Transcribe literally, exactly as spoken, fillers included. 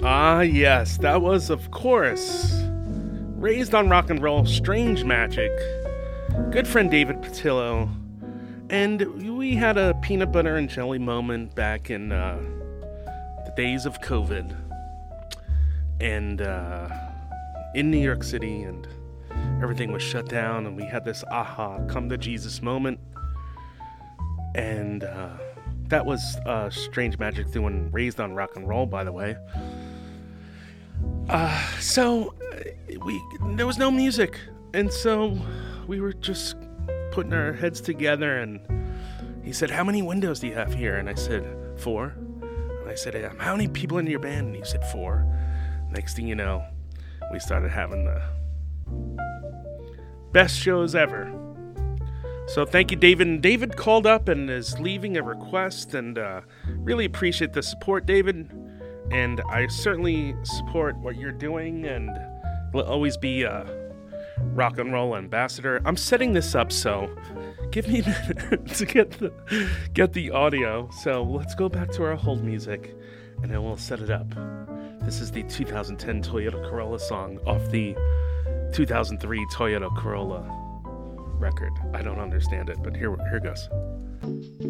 Ah, yes, that was, of course, Raised on Rock and Roll, Strange Magic, good friend David Patillo, and we had a peanut butter and jelly moment back in uh, the days of COVID, and uh, in New York City, and everything was shut down, and we had this aha, come to Jesus moment, and uh, that was uh, Strange Magic doing Raised on Rock and Roll, by the way. Uh, so we there was no music, and so we were just putting our heads together, and he said, "How many windows do you have here?" And I said, four. And I said, "How many people in your band?" And he said, four. Next thing you know, we started having the best shows ever. So thank you, David. And David called up and is leaving a request, and uh, really appreciate the support, David. And I certainly support what you're doing, and will always be a rock and roll ambassador. I'm setting this up, so give me a minute to get the get the audio. So let's go back to our hold music, and then we'll set it up. This is the two thousand ten Toyota Corolla song off the two thousand three Toyota Corolla record. I don't understand it, but here here goes.